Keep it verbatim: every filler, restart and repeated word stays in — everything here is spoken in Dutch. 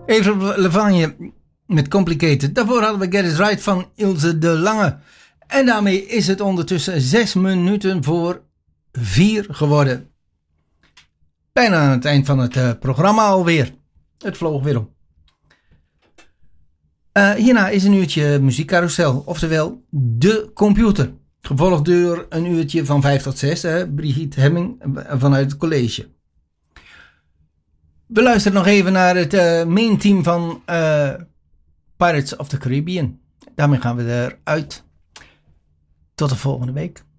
Even Levanje met Complicated. Daarvoor hadden we Get It Right van Ilse de Lange. En daarmee is het ondertussen zes minuten voor vier geworden. Bijna aan het eind van het uh, programma alweer. Het vloog weer om. Uh, hierna is een uurtje muziekcarousel, oftewel de computer. Gevolgd door een uurtje van vijf tot zes, uh, Brigitte Hemming vanuit het college. We luisteren nog even naar het uh, main team van uh, Pirates of the Caribbean. Daarmee gaan we eruit. Tot de volgende week.